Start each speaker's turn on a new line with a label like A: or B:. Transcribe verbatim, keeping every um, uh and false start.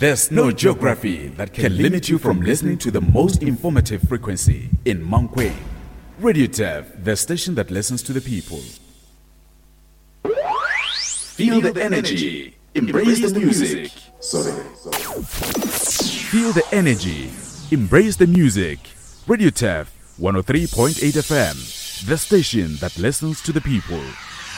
A: There's no geography that can limit you from listening to the most informative frequency in Mankweng. Radio Tev, the station that listens to the people. Feel the energy. Embrace the music. Sorry. Feel the energy. Embrace the music. Radio Tev, one oh three point eight F M, the station that listens to the people.